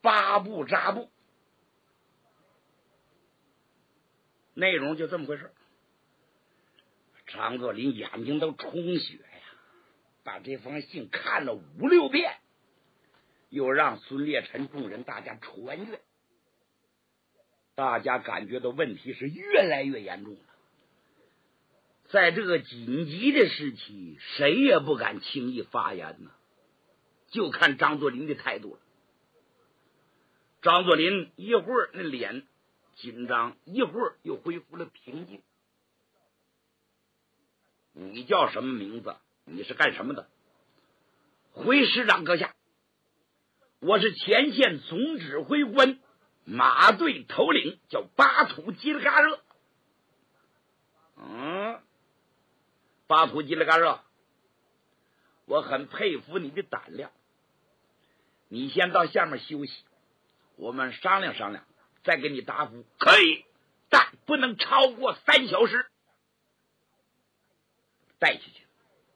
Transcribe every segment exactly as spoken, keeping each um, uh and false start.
八步扎步，内容就这么回事。张作霖眼睛都充血呀，把这封信看了五六遍，又让孙烈臣众人大家传阅。大家感觉到问题是越来越严重了，在这个紧急的时期，谁也不敢轻易发言呢，就看张作霖的态度了。张作霖一会儿那脸紧张，一会儿又恢复了平静。你叫什么名字？你是干什么的？回师长阁下，我是前线总指挥官马队头领，叫巴图基勒嘎热。嗯，巴图基勒嘎热，我很佩服你的胆量。你先到下面休息，我们商量商量，再给你答复。可以，但不能超过三小时。带去去，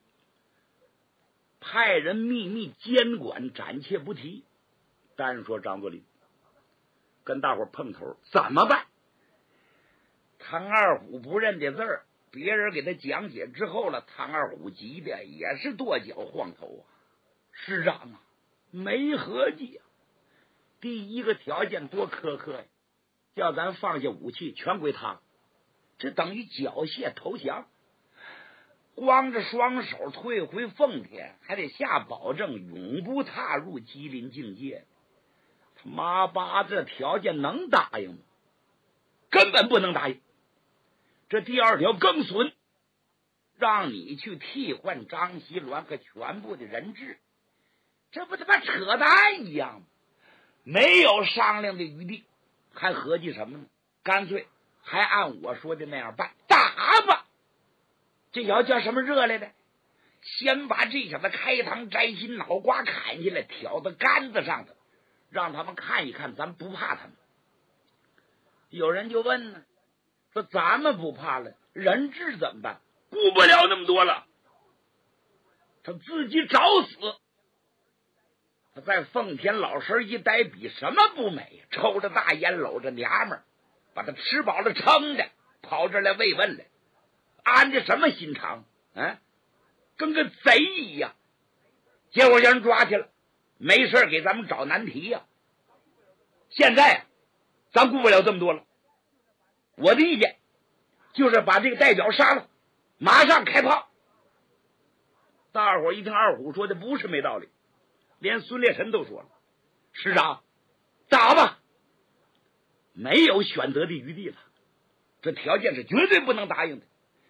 派人秘密监管，暂且不提。单说张作霖跟大伙碰头怎么办？唐二虎不认的字儿，别人给他讲解之后了，唐二虎急的也是跺脚晃头啊！师长啊，没合计啊！第一个条件多苛刻呀，叫咱放下武器全归他，这等于缴械投降。光着双手退回奉天，还得下保证永不踏入吉林境界。他妈巴这条件能答应吗？根本不能答应。这第二条更损，让你去替换张锡銮和全部的人质，这不他妈扯淡一样吗？没有商量的余地，还合计什么呢？干脆还按我说的那样办，打吧！这小子叫什么热来的？先把这小子开膛摘心，脑瓜砍下来，挑到杆子上头，让他们看一看咱不怕他们。有人就问呢，说咱们不怕了，人质怎么办？顾不了那么多了，他自己找死。他在奉天老神一待，比什么不美？抽着大烟，搂着娘们儿，把他吃饱了撑的，跑这儿来慰问来。安着什么心肠啊？跟个贼一样。结果让人抓去了，没事给咱们找难题呀、啊。现在咱顾不了这么多了，我的意见就是把这个代表杀了，马上开炮。大伙一听二虎说的不是没道理，连孙烈臣都说了：“师长，打吧！”没有选择的余地了，这条件是绝对不能答应的。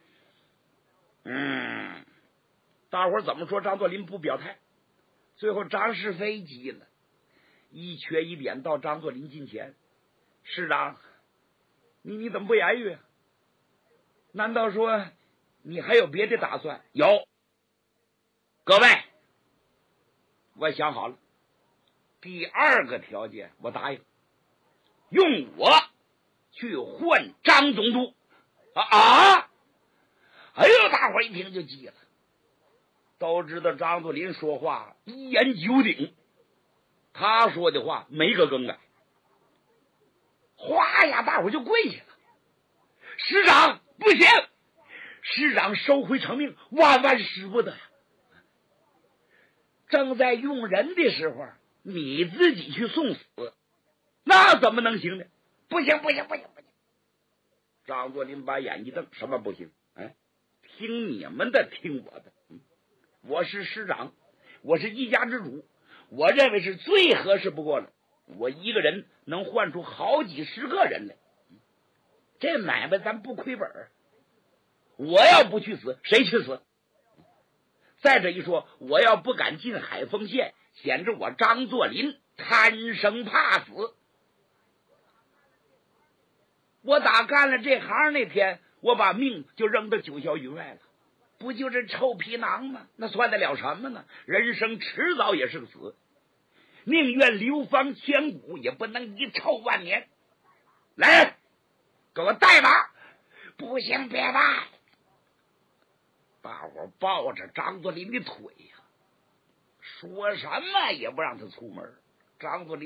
嗯，大伙怎么说张作霖不表态？最后张世飞急了，一缺一点到张作霖近前：“师长，你你怎么不言语？难道说你还有别的打算？”有。各位，我想好了，第二个条件我答应，用我去换张总督。啊啊！哎呦，大伙一听就急了，都知道张作霖说话一言九鼎，他说的话没个更改。哗呀，大伙就跪下了。师长不行，师长收回成命，万万使不得呀！正在用人的时候，你自己去送死，那怎么能行呢？不行不行不行不行！张作霖把眼一瞪，什么不行？哎，听你们的，听我的。我是师长，我是一家之主，我认为是最合适不过了。我一个人能换出好几十个人来，这买卖咱不亏本。我要不去死，谁去死？再者一说，我要不敢进海丰县，显着我张作霖贪生怕死。我打干了这行那天，我把命就扔到九霄云外了，不就是臭皮囊吗？那算得了什么呢？人生迟早也是个死，宁愿流芳千古，也不能遗臭万年。来，给我带马！不行，别带！大伙抱着张作霖的腿呀、啊，说什么也不让他出门。张作霖